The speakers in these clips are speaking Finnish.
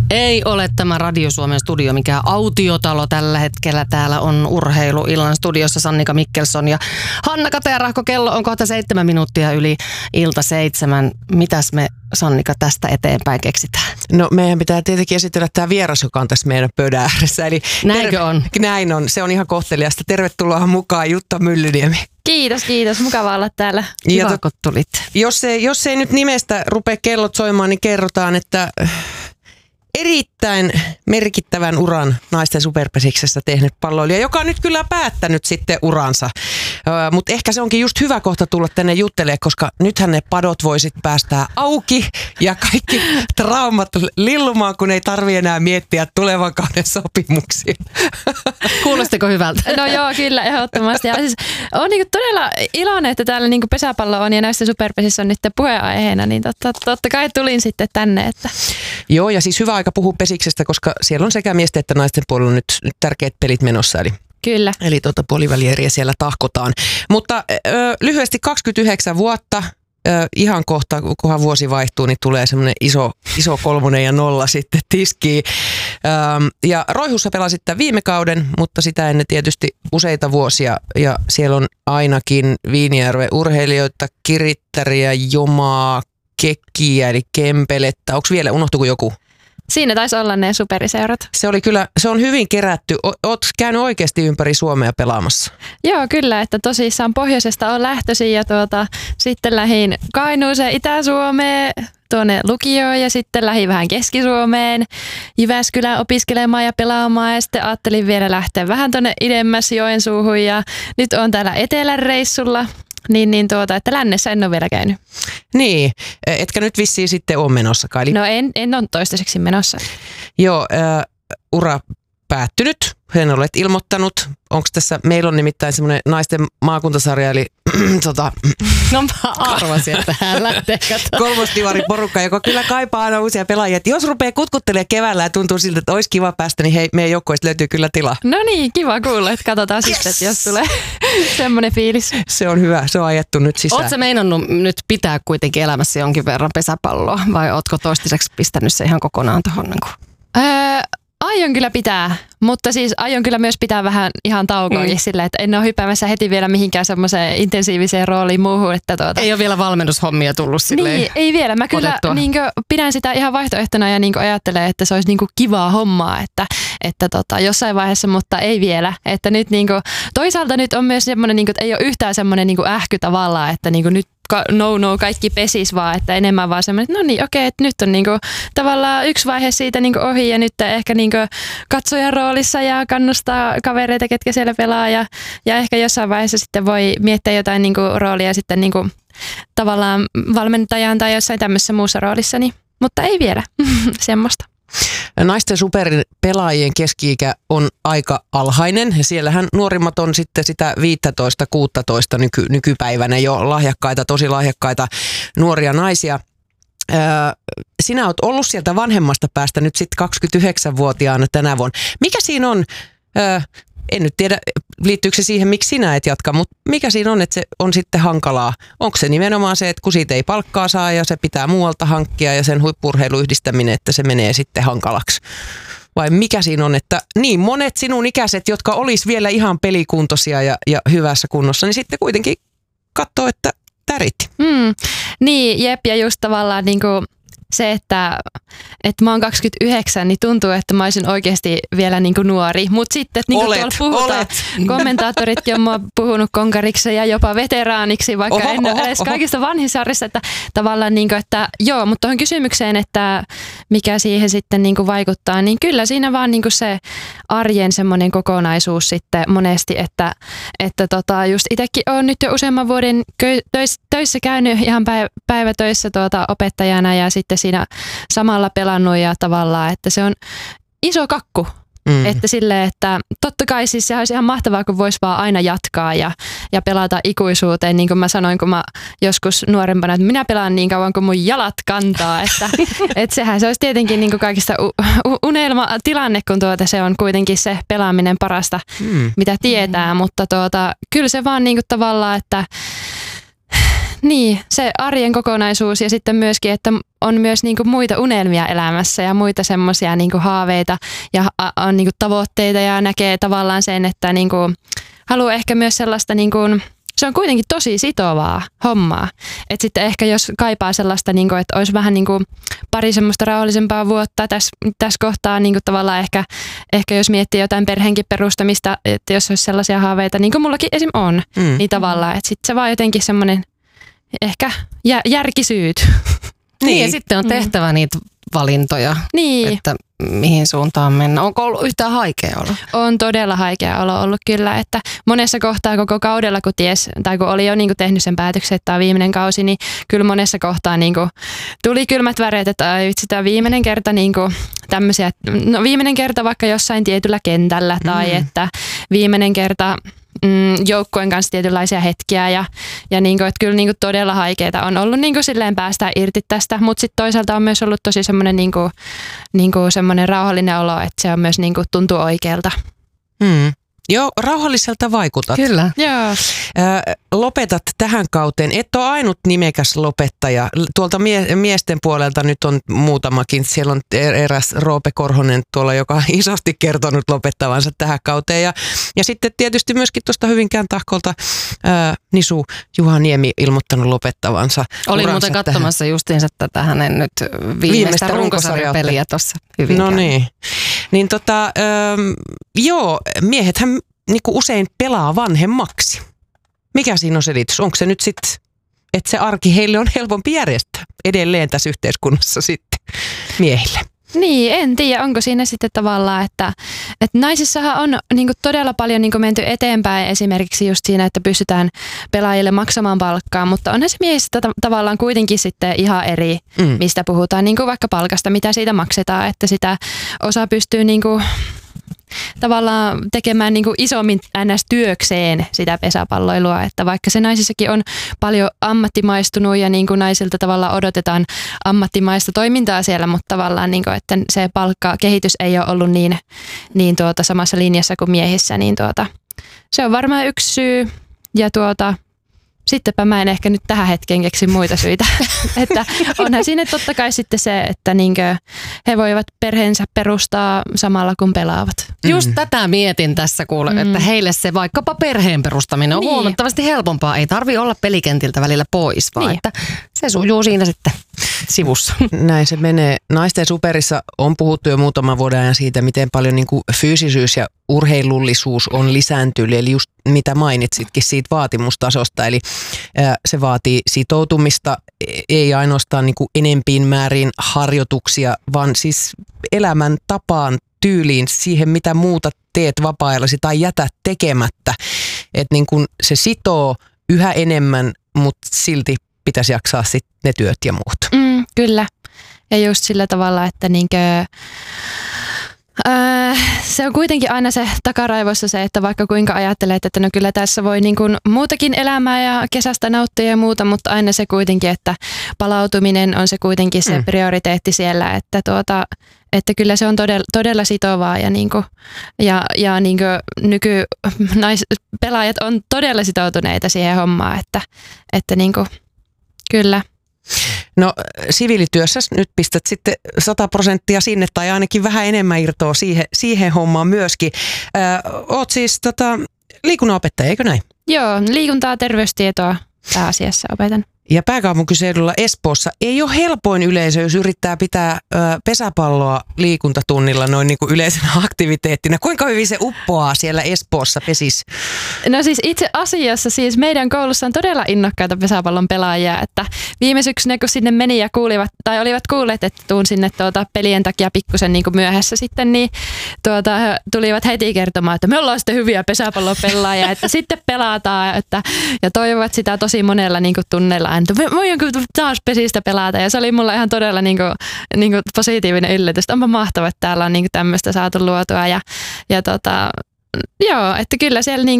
Ei ole tämä Radio Suomen studio mikään autiotalo tällä hetkellä. Täällä on Urheiluillan studiossa Sannika Mikkelson ja Hanna Katerahko. Kello on kohta 7 minuuttia yli ilta 7. Mitäs me, Sannika, tästä eteenpäin keksitään? No meidän pitää tietenkin esitellä tämä vieras, joka on tässä meidän pöydän ääressä. Eli näinkö on? Näin on. Se on ihan kohteliasta. Tervetuloa mukaan Jutta Myllyniemi. Kiitos. Mukava olla täällä. Kiva, kun tulit. Jos ei nyt nimestä rupea kellot soimaan, niin kerrotaan, että erittäin merkittävän uran naisten superpesiksessä tehnyt palloilija, joka on nyt kyllä päättänyt sitten uransa. Mutta ehkä se onkin just hyvä kohta tulla tänne juttelemaan, koska nythän ne padot voisit päästää auki ja kaikki traumat lillumaan, kun ei tarvitse enää miettiä tulevan kauden sopimuksia. Kuulostiko hyvältä? No joo, kyllä, ehdottomasti. Ja siis olen niin todella iloinen, että täällä niin pesäpallo on ja naisten superpesissä on nyt puheenaiheena, niin totta kai tulin sitten tänne. Että. Joo, ja siis hyvä aika puhua pesiksestä, koska siellä on sekä miesten että naisten puolella nyt tärkeät pelit menossa. Kyllä. Eli puolivälieriä siellä tahkotaan. Mutta lyhyesti 29 vuotta, ihan kohta, kunhan vuosi vaihtuu, niin tulee semmoinen iso 3 ja 0 sitten tiskiin. Ja Roihussa pelasit tämän viime kauden, mutta sitä ennen tietysti useita vuosia. Ja siellä on ainakin Viinijärven urheilijoita, Kirittäriä, Jomaa, Kekkiä eli Kempelettä. Onko vielä, unohtuiko joku? Siinä taisi olla ne superiseurat. Se on hyvin kerätty. Oot käynyt oikeasti ympäri Suomea pelaamassa. Joo, kyllä, että tosissaan pohjoisesta on lähtöisin ja sitten lähdin Kainuuseen, Itä-Suomeen, tuonne lukioon ja sitten lähdin vähän Keski-Suomeen, Jyväskylään opiskelemaan ja pelaamaan ja sitten ajattelin vielä lähteä vähän tuonne idemmäs Joensuuhun ja nyt on täällä etelän reissulla. Että lännessä en ole vielä käynyt. Niin, etkä nyt vissiin sitten ole menossa, Kaili? No en ole toistaiseksi menossa. Joo, ura päättynyt. Hän olet ilmoittanut. Onko tässä, meillä on nimittäin semmoinen naisten maakuntasarja, eli no mä arvasin, että hän lähtee. Kolmostivarin porukka, joka kyllä kaipaa aina uusia pelaajia. Et jos rupeaa kutkuttelemaan keväällä ja tuntuu siltä, että olisi kiva päästä, niin hei, meidän joukkueesta löytyy kyllä tilaa. No niin, kiva kuulla, että katsotaan sitten, että jos tulee semmoinen fiilis. Se on hyvä, se on ajettu nyt sisään. Ootko sä meinannut nyt pitää kuitenkin elämässä jonkin verran pesäpalloa vai ootko toistaiseksi pistänyt se ihan kokonaan tuohon? Aion kyllä pitää, mutta siis aion kyllä myös pitää vähän ihan taukoakin sillä, että en ole hyppäämässä heti vielä mihinkään semmoiseen intensiiviseen rooliin muuhun. Että Ei ole vielä valmennushommia tullut silleen. Niin, ei vielä. Mä kyllä pidän sitä ihan vaihtoehtona ja ajattelen, että se olisi kivaa hommaa, että jossain vaiheessa, mutta ei vielä. Että nyt toisaalta nyt on myös semmoinen, että ei ole yhtään semmoinen ähky tavallaan, että nyt kaikki pesis vaan, että enemmän vaan semmoinen, että no niin, okei, että nyt on tavallaan yksi vaihe siitä ohi ja nyt ehkä katsojan roolissa ja kannustaa kavereita, ketkä siellä pelaa ja ehkä jossain vaiheessa sitten voi miettiä jotain roolia sitten tavallaan valmentajan tai jossain tämmöisessä muussa roolissa, niin, mutta ei vielä semmoista. Naisten superpelaajien keski-ikä on aika alhainen ja siellähän nuorimmat on sitten sitä 15-16 nykypäivänä jo lahjakkaita, tosi lahjakkaita nuoria naisia. Sinä olet ollut sieltä vanhemmasta päästä nyt sitten 29-vuotiaana tänä vuonna. Mikä siinä on, en nyt tiedä liittyykö se siihen, miksi sinä et jatka, mutta mikä siinä on, että se on sitten hankalaa? Onko se nimenomaan se, että kun siitä ei palkkaa saa ja se pitää muualta hankkia ja sen huippu-urheilun yhdistäminen, että se menee sitten hankalaksi? Vai mikä siinä on, että niin monet sinun ikäiset, jotka olisi vielä ihan pelikuntoisia ja hyvässä kunnossa, niin sitten kuitenkin katsoo, että täritti. Niin, jep, ja just tavallaan se, että mä oon 29, niin tuntuu, että mä olisin oikeasti vielä nuori. Mutta sitten, että tuolla puhutaan, kommentaattoritkin on mua puhunut konkariksi ja jopa veteraaniksi, vaikka en ole edes kaikista vanhinsarjissa. Että tavallaan, että joo, mutta tuohon kysymykseen, että mikä siihen sitten vaikuttaa, niin kyllä siinä vaan se arjen semmoinen kokonaisuus sitten monesti, että just itsekin olen nyt jo useamman vuoden töissä käynyt ihan päivätöissä opettajana ja sitten siinä samalla pelannut ja tavallaan, että se on iso kakku. Että silleen, että totta kai siis se olisi ihan mahtavaa, kun voisi vaan aina jatkaa ja pelata ikuisuuteen. Niin kuin mä sanoin, kun mä joskus nuorempana, että minä pelaan niin kauan kuin mun jalat kantaa. Että sehän se olisi tietenkin kaikista unelmatilanne, kun se on kuitenkin se pelaaminen parasta, mitä tietää. Mutta kyllä se vaan tavallaan, että Niin, se arjen kokonaisuus ja sitten myöskin, että on myös niinku muita unelmia elämässä ja muita semmoisia niinku haaveita ja on niinku tavoitteita ja näkee tavallaan sen, että niinku haluaa ehkä myös sellaista, niinku, se on kuitenkin tosi sitovaa hommaa. Että sitten ehkä jos kaipaa sellaista, niinku, että olisi vähän niinku pari semmoista rauhallisempaa vuotta tässä kohtaa niinku tavallaan ehkä jos miettii jotain perheenkin perustamista, että jos olisi sellaisia haaveita, niin kuin mullakin esim. On, niin tavallaan, että sitten se vaan jotenkin semmoinen ehkä järkisyyt. Niin, ja sitten on tehtävä niitä valintoja, että mihin suuntaan mennä. Onko ollut yhtään haikea olo? On todella haikea olo ollut kyllä, että monessa kohtaa koko kaudella, kun oli jo niinku tehnyt sen päätöksen, että tämä on viimeinen kausi, niin kyllä monessa kohtaa niinku tuli kylmät väreet, että tämä viimeinen kerta niinku tämmöisiä, viimeinen kerta vaikka jossain tietyllä kentällä tai että viimeinen kerta joukkueen kanssa tietynlaisia hetkiä ja niinku, että kyllä niinku todella haikeeta on ollut niinku silleen päästä irti tästä, mutta sitten toisaalta on myös ollut tosi semmoinen niinku semmoinen rauhallinen olo, että se on myös niinku tuntuu oikealta. Joo, rauhalliselta vaikutat. Kyllä. Joo. Lopetat tähän kauteen. Et ole ainut nimekäs lopettaja. Tuolta miesten puolelta nyt on muutamakin. Siellä on eräs Roope Korhonen tuolla, joka on isosti kertonut lopettavansa tähän kauteen. Ja sitten tietysti myöskin tuosta Hyvinkään Tahkolta Nisu Juhaniemi ilmoittanut lopettavansa. Olin muuten katsomassa justiinsa tätä hänen nyt viimeistä runkosarjapeliä tuossa Hyvinkään. No niin. Niin joo, miehethän niinku usein pelaa vanhemmaksi. Mikä siinä on selitys? Onko se nyt sitten, että se arki heille on helpompi järjestää edelleen tässä yhteiskunnassa sitten miehille? Niin, en tiedä, onko siinä sitten tavallaan, että naisissahan on niinku todella paljon niinku menty eteenpäin esimerkiksi just siinä, että pystytään pelaajille maksamaan palkkaa, mutta onhan se miehissä tavallaan kuitenkin sitten ihan eri, mistä puhutaan, niinku vaikka palkasta, mitä siitä maksetaan, että sitä osa pystyy niinku tavallaan tekemään niinku isommin NS-työkseen sitä pesäpalloilua, että vaikka se naisissakin on paljon ammattimaistunut ja niinku naisilta tavallaan odotetaan ammattimaista toimintaa siellä, mutta tavallaan niinku, että se palkkakehitys ei ole ollut niin samassa linjassa kuin miehissä, niin se on varmaan yksi syy ja sittenpä mä en ehkä nyt tähän hetkeen keksi muita syitä. Että onhan siinä totta kai sitten se, että niinkö he voivat perheensä perustaa samalla kun pelaavat. Just tätä mietin tässä kuule, että heille se vaikkapa perheen perustaminen on huomattavasti helpompaa. Ei tarvi olla pelikentiltä välillä pois, vaan että se sujuu siinä sitten sivussa. Näin se menee. Naisten superissa on puhuttu jo muutaman vuoden ajan siitä, miten paljon niin kuin fyysisyys ja urheilullisuus on lisääntynyt. Eli just mitä mainitsitkin siitä vaatimustasosta. Eli se vaatii sitoutumista, ei ainoastaan niin kuin enempiin määrin harjoituksia, vaan siis elämäntapaan, tyyliin, siihen mitä muuta teet vapaa-ajallasi tai jätät tekemättä. Että niin kuin se sitoo yhä enemmän, mutta silti pitäisi jaksaa sitten ne työt ja muut. Kyllä. Ja just sillä tavalla, että se on kuitenkin aina se takaraivossa se, että vaikka kuinka ajattelet, että no kyllä tässä voi niin kuin muutakin elämää ja kesästä nauttia ja muuta, mutta aina se kuitenkin, että palautuminen on se kuitenkin se prioriteetti siellä, että kyllä se on todella sitovaa ja nykypelaajat on todella sitoutuneita siihen hommaan, että kyllä. No siviilityössä nyt pistät sitten 100% sinne tai ainakin vähän enemmän irtoa siihen hommaan myöskin. Oot siis liikunnanopettaja, eikö näin? Joo, liikuntaa, terveystietoa pääasiassa opetan. Ja pääkaupunkiseudulla Espoossa ei ole helpoin yleisö, jos yrittää pitää pesäpalloa liikuntatunnilla noin niin kuin yleisenä aktiviteettina. Kuinka hyvin se uppoaa siellä Espoossa pesis? No siis itse asiassa siis meidän koulussa on todella innokkaita pesäpallon pelaajia, että viime syksynä kun sinne meni ja olivat kuulleet, että tuun sinne pelien takia pikkusen niin kuin myöhässä sitten, niin tulivat heti kertomaan, että me ollaan sitten hyviä pesäpallon pelaajia, että sitten pelataan ja toivovat sitä tosi monella niin kuin tunneilla. Voinko taas pesistä pelata? Ja se oli mulla ihan todella niinku positiivinen yllätys. Onpa mahtavaa, että täällä on niinku tämmöistä saatu luotua. Joo, että kyllä siellä niinku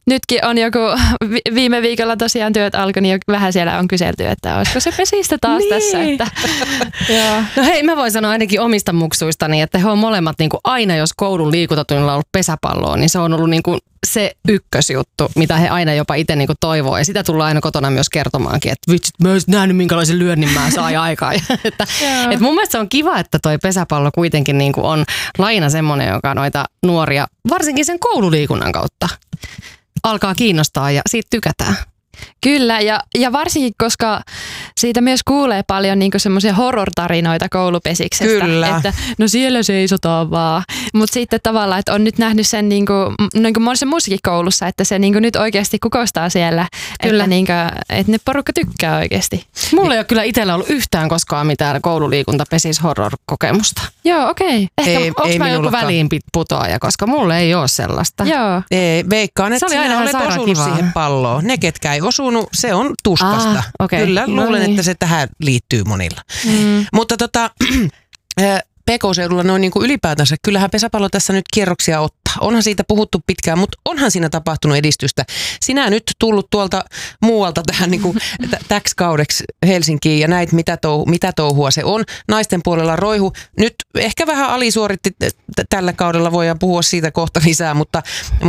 nytkin on joku, viime viikolla tosiaan työt alkoi, niin vähän siellä on kyselty, että olisiko se pesistä taas niin. Tässä. Että, joo. No hei, mä voin sanoa ainakin omista muksuistani, että he on molemmat niin kuin aina, jos koulun liikuntatunnilla on ollut pesäpalloa, niin se on ollut niin kuin se ykkösjuttu, mitä he aina jopa itse niin kuin toivoo. Ja sitä tullaan aina kotona myös kertomaankin, että vitsit, mä olisin nähnyt minkälaisen lyönnin mä sain aikaan. että mun mielestä se on kiva, että toi pesäpallo kuitenkin niin kuin on laina semmoinen, joka noita nuoria, varsinkin sen koululiikunnan kautta, alkaa kiinnostaa ja siitä tykätään. Kyllä, ja varsinkin, koska siitä myös kuulee paljon niinku semmoisia horror-tarinoita koulupesiksestä. Kyllä. Että no siellä seisotaan vaan. Mutta sitten tavallaan, että on nyt nähnyt sen niinku monessa muussakin koulussa, että se niinku nyt oikeasti kukoistaa siellä. Kyllä. Että ne porukka tykkää oikeasti. Mulla ei ole kyllä itsellä ollut yhtään koskaan mitään koululiikuntapesis horror-kokemusta. Joo, okei. Ehkä onko mä joku väliinputoaja, koska mulla ei ole sellaista. Joo. Ei, veikkaan, että sinä olet osunut siihen palloon. Ne, ketkä ei osunut, se on tuskasta. Okay. Kyllä, luulen, että se tähän liittyy monilla. Mutta PK-seudulla noin niin kuin ylipäätänsä, kyllähän pesäpallo tässä nyt kierroksia ottaa. Onhan siitä puhuttu pitkään, mutta onhan siinä tapahtunut edistystä. Sinä nyt tullut tuolta muualta tähän niin kuin täksi kaudeksi Helsinkiin ja näit, mitä touhua se on. Naisten puolella Roihu nyt ehkä vähän alisuoritti tällä kaudella, voidaan puhua siitä kohta lisää, mutta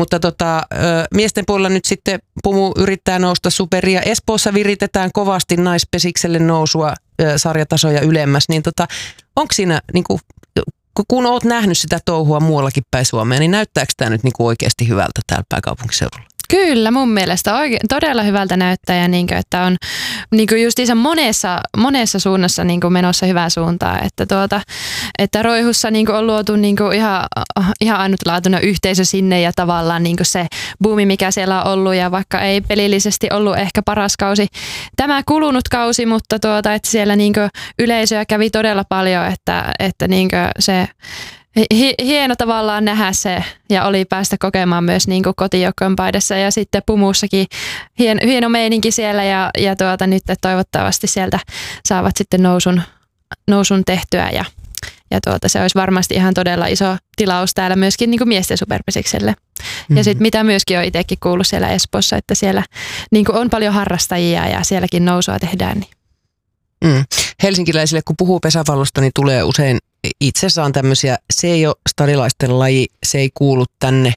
miesten puolella nyt sitten Pumu yrittää nousta superia. Espoossa viritetään kovasti naispesikselle nousua sarjatasoja ylemmäs, niin onko siinä, niin kun olet nähnyt sitä touhua muuallakin päin Suomea, niin näyttääkö tämä nyt niin oikeasti hyvältä täällä pääkaupunkiseudulla? Kyllä, mun mielestä todella hyvältä näyttää ja että on justiinsa monessa suunnassa menossa hyvää suuntaa. Että Roihussa on luotu ihan ainutlaatuinen yhteisö sinne ja tavallaan se buumi, mikä siellä on ollut ja vaikka ei pelillisesti ollut ehkä paras kausi tämä kulunut kausi, mutta että siellä yleisöä kävi todella paljon, että se hieno tavallaan nähdä se ja oli päästä kokemaan myös kotijoukkojen paidassa ja sitten Pumussakin hieno meininki siellä ja nyt toivottavasti sieltä saavat sitten nousun tehtyä ja se olisi varmasti ihan todella iso tilaus täällä myöskin miesten superpesikselle. Ja sitten mitä myöskin on itsekin kuullut siellä Espoossa, että siellä on paljon harrastajia ja sielläkin nousua tehdään. Niin. Helsinkiläisille kun puhuu pesäpallosta, niin tulee usein itse saan tämmöisiä, se ei ole stadilaisten laji, se ei kuulu tänne.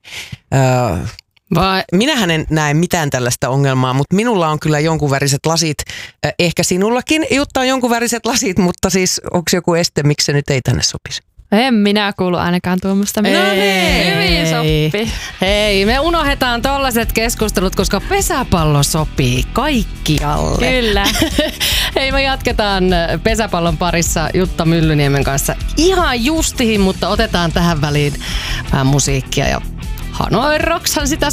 Minähän en näe mitään tällaista ongelmaa, mutta minulla on kyllä jonkun väriset lasit. Ehkä sinullakin, Jutta, on jonkun väriset lasit, mutta siis onko joku este, miksi se nyt ei tänne sopisi? En minä kuulu ainakaan tuommoista. No hyvin sopii. Hei, me unohdetaan tollaiset keskustelut, koska pesäpallo sopii kaikkialle. Kyllä. Hei, me jatketaan pesäpallon parissa Jutta Myllyniemen kanssa ihan justiin, mutta otetaan tähän väliin vähän musiikkia ja Hanoi Rockshan sitä